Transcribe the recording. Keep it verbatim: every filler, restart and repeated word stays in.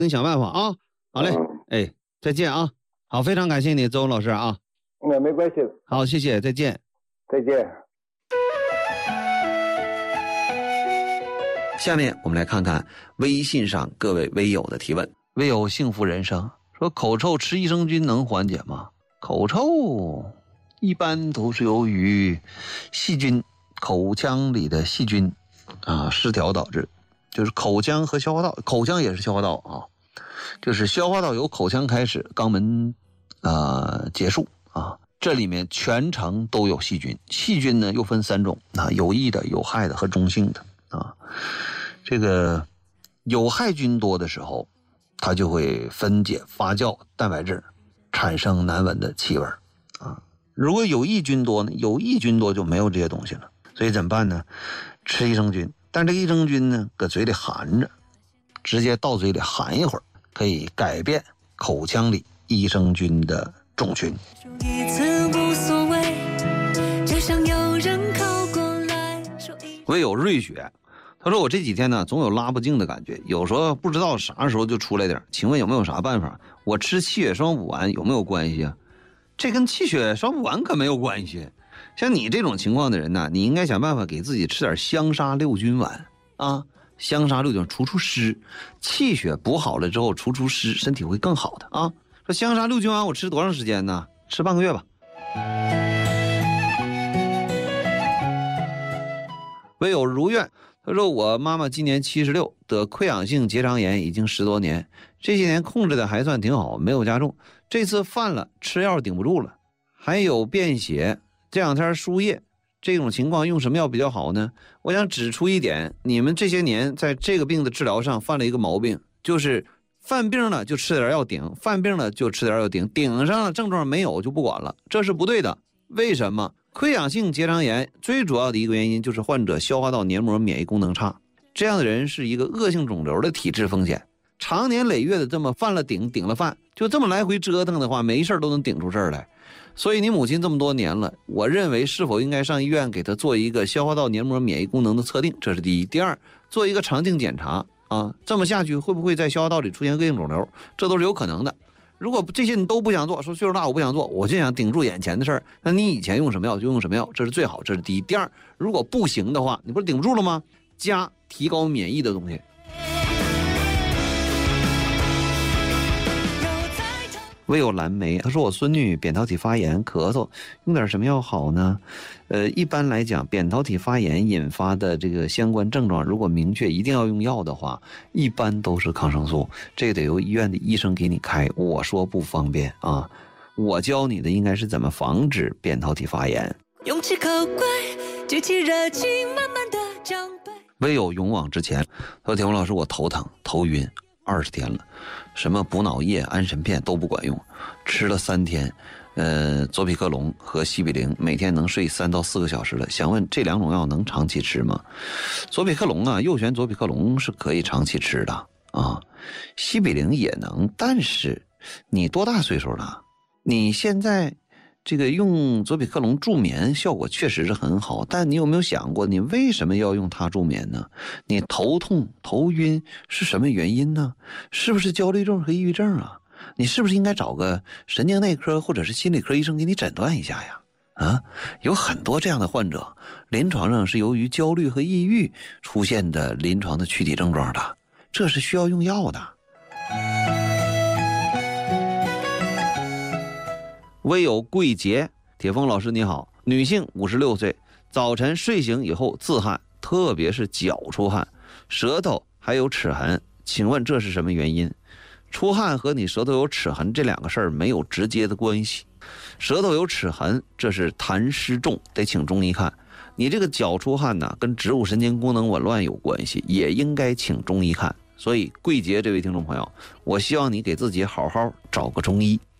你想办法啊。好嘞，哎，再见啊。好，非常感谢你，邹老师啊。 那没关系。 好，谢谢，再见。 再见。 下面我们来看看微信上各位微友的提问。微友幸福人生说，口臭吃益生菌能缓解吗？口臭一般都是由于细菌，口腔里的细菌啊失调导致，就是口腔和消化道，口腔也是消化道啊，就是消化道由口腔开始，肛门啊、呃、结束啊，这里面全程都有细菌，细菌呢又分三种啊，有益的、有害的和中性的啊。这个有害菌多的时候，它就会分解发酵蛋白质，产生难闻的气味啊。如果有益菌多呢，有益菌多就没有这些东西了。所以怎么办呢？吃益生菌，但这个益生菌呢，搁嘴里含着，直接到嘴里含一会儿，可以改变口腔里益生菌的种群。我有瑞雪，他说我这几天呢总有拉不净的感觉，有时候不知道啥时候就出来点，请问有没有啥办法？我吃气血双补丸有没有关系啊？这跟气血双补丸可没有关系。像你这种情况的人呢，你应该想办法给自己吃点香砂六菌丸啊，香砂六菌除除湿，气血补好了之后除除湿，身体会更好的啊。说香砂六菌丸我吃多长时间呢？吃半个月吧。唯有如愿，他说我妈妈今年七十六，得溃疡性结肠炎已经十多年，这些年控制的还算挺好，没有加重，这次犯了吃药顶不住了，还有便血，这两天输液，这种情况用什么药比较好呢？我想指出一点，你们这些年在这个病的治疗上犯了一个毛病，就是犯病了就吃点药顶，犯病了就吃点药顶，顶上了症状没有就不管了，这是不对的。为什么？溃疡性结肠炎最主要的一个原因就是患者消化道黏膜免疫功能差，这样的人是一个恶性肿瘤的体质风险，长年累月的这么犯了顶顶了犯，就这么来回折腾的话，没事都能顶出事儿来。所以你母亲这么多年了，我认为是否应该上医院给她做一个消化道黏膜免疫功能的测定，这是第一。第二，做一个肠镜检查啊，这么下去会不会在消化道里出现恶性肿瘤，这都是有可能的。如果这些你都不想做，说岁数大我不想做，我就想顶住眼前的事儿，那你以前用什么药就用什么药，这是最好，这是第一。第二，如果不行的话，你不是顶不住了吗？加提高免疫的东西。唯有蓝莓，他说我孙女扁桃体发炎咳嗽，用点什么药好呢？呃，一般来讲，扁桃体发炎引发的这个相关症状，如果明确一定要用药的话，一般都是抗生素，这个得由医院的医生给你开。我说不方便啊，我教你的应该是怎么防止扁桃体发炎。勇气可贵，举起热情，慢慢的长辈。唯有勇往直前。说铁红老师，我头疼头晕二十天了，什么补脑液、安神片都不管用，吃了三天，呃，佐比克隆和西比灵，每天能睡三到四个小时了。想问这两种药能长期吃吗？佐比克隆啊，右旋佐比克隆是可以长期吃的啊，西比灵也能，但是你多大岁数了？你现在这个用佐比克隆助眠效果确实是很好，但你有没有想过你为什么要用它助眠呢？你头痛头晕是什么原因呢？是不是焦虑症和抑郁症啊？你是不是应该找个神经内科或者是心理科医生给你诊断一下呀？啊，有很多这样的患者，临床上是由于焦虑和抑郁出现的临床的躯体症状的，这是需要用药的。唯有贵洁，铁峰老师你好，女性五十六岁，早晨睡醒以后自汗，特别是脚出汗，舌头还有齿痕，请问这是什么原因？出汗和你舌头有齿痕这两个事儿没有直接的关系，舌头有齿痕这是痰湿重，得请中医看。你这个脚出汗呢，跟植物神经功能紊乱有关系，也应该请中医看。所以贵洁这位听众朋友，我希望你给自己好好找个中医。